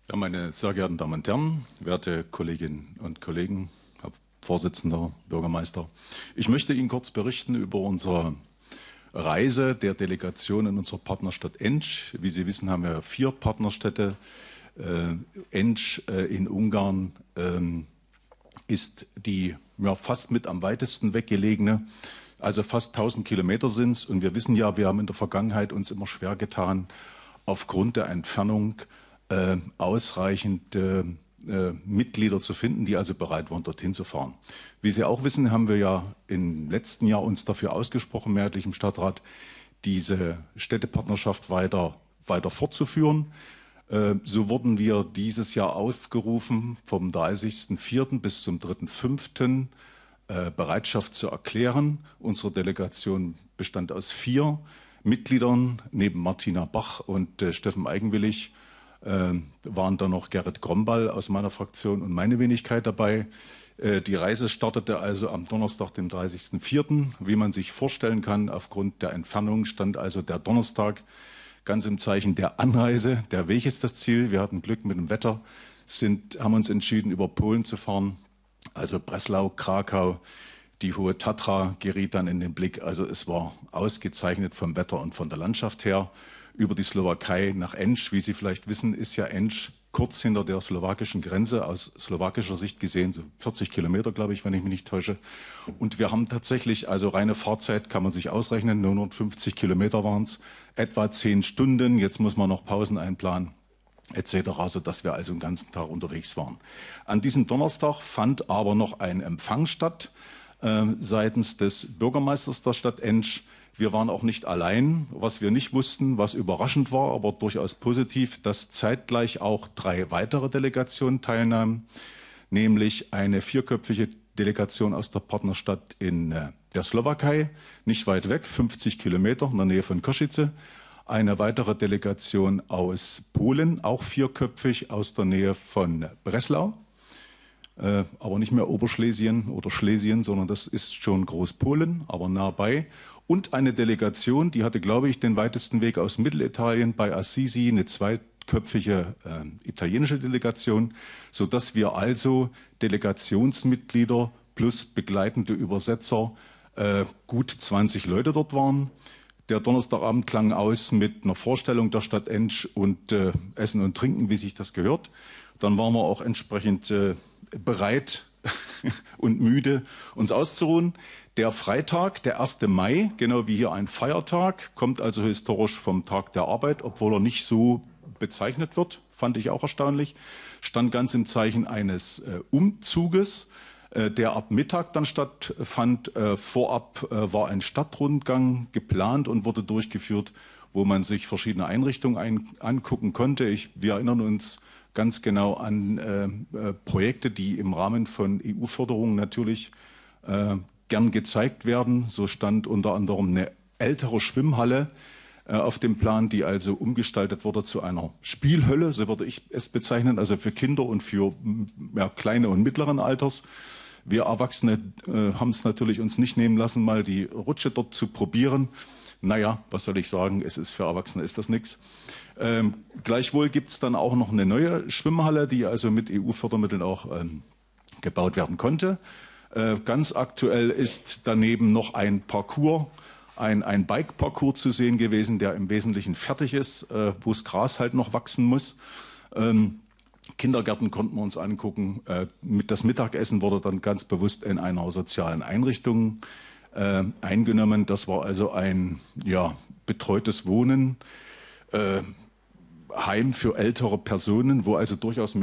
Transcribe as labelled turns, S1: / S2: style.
S1: Ja, meine sehr geehrten Damen und Herren, werte Kolleginnen und Kollegen, Herr Vorsitzender, Bürgermeister, ich möchte Ihnen kurz berichten über unsere Reise der Delegation in unserer Partnerstadt Ensch. Wie Sie wissen, haben wir 4 Partnerstädte. Ensch in Ungarn ist die fast mit am weitesten weggelegene, also fast 1000 Kilometer sind es. Und wir wissen ja, wir haben in der Vergangenheit uns immer schwer getan, aufgrund der Entfernung ausreichend Mitglieder zu finden, die also bereit waren, dorthin zu fahren. Wie Sie auch wissen, haben wir ja im letzten Jahr uns dafür ausgesprochen, mehrheitlich im Stadtrat, diese Städtepartnerschaft weiter fortzuführen. So wurden wir dieses Jahr aufgerufen, vom 30.04. bis zum 3.05. Bereitschaft zu erklären. Unsere Delegation bestand aus 4 Mitgliedern, neben Martina Bach und Steffen Eigenwillig waren da noch Gerrit Gromball aus meiner Fraktion und meine Wenigkeit dabei. Die Reise startete also am Donnerstag, dem 30.04. Wie man sich vorstellen kann, aufgrund der Entfernung stand also der Donnerstag ganz im Zeichen der Anreise. Der Weg ist das Ziel. Wir hatten Glück mit dem Wetter, haben uns entschieden, über Polen zu fahren. Also Breslau, Krakau, die Hohe Tatra geriet dann in den Blick. Also es war ausgezeichnet vom Wetter und von der Landschaft her. Über die Slowakei nach Ensch. Wie Sie vielleicht wissen, ist ja Ensch kurz hinter der slowakischen Grenze, aus slowakischer Sicht gesehen, so 40 Kilometer, glaube ich, wenn ich mich nicht täusche. Und wir haben tatsächlich, also reine Fahrzeit kann man sich ausrechnen, 950 Kilometer waren es, etwa 10 Stunden. Jetzt muss man noch Pausen einplanen, etc., sodass wir also den ganzen Tag unterwegs waren. An diesem Donnerstag fand aber noch ein Empfang statt seitens des Bürgermeisters der Stadt Ensch. Wir waren auch nicht allein, was wir nicht wussten, was überraschend war, aber durchaus positiv, dass zeitgleich auch 3 weitere Delegationen teilnahmen, nämlich eine 4-köpfige Delegation aus der Partnerstadt in der Slowakei, nicht weit weg, 50 Kilometer in der Nähe von Košice, eine weitere Delegation aus Polen, auch 4-köpfig aus der Nähe von Breslau, aber nicht mehr Oberschlesien oder Schlesien, sondern das ist schon Großpolen, aber nah bei. Und eine Delegation, die hatte, glaube ich, den weitesten Weg aus Mittelitalien bei Assisi, eine 2-köpfige italienische Delegation, sodass wir also Delegationsmitglieder plus begleitende Übersetzer gut 20 Leute dort waren. Der Donnerstagabend klang aus mit einer Vorstellung der Stadt Ensch und Essen und Trinken, wie sich das gehört. Dann waren wir auch entsprechend bereit und müde, uns auszuruhen. Der Freitag, der 1. Mai, genau wie hier ein Feiertag, kommt also historisch vom Tag der Arbeit, obwohl er nicht so bezeichnet wird, fand ich auch erstaunlich, stand ganz im Zeichen eines Umzuges, der ab Mittag dann stattfand. Vorab war ein Stadtrundgang geplant und wurde durchgeführt, wo man sich verschiedene Einrichtungen angucken konnte. Wir erinnern uns ganz genau an Projekte, die im Rahmen von EU-Förderungen natürlich gern gezeigt werden. So stand unter anderem eine ältere Schwimmhalle auf dem Plan, die also umgestaltet wurde zu einer Spielhölle, so würde ich es bezeichnen, also für Kinder und für kleine und mittleren Alters. Wir Erwachsene haben es natürlich uns nicht nehmen lassen, mal die Rutsche dort zu probieren. Naja, was soll ich sagen, für Erwachsene ist das nichts. Gleichwohl gibt es dann auch noch eine neue Schwimmhalle, die also mit EU-Fördermitteln auch gebaut werden konnte. Ganz aktuell ist daneben noch ein Parcours, ein Bike-Parcours zu sehen gewesen, der im Wesentlichen fertig ist, wo das Gras halt noch wachsen muss. Kindergärten konnten wir uns angucken. Das Mittagessen wurde dann ganz bewusst in einer sozialen Einrichtung eingenommen. Das war also ein betreutes Wohnen, Heim für ältere Personen, wo also durchaus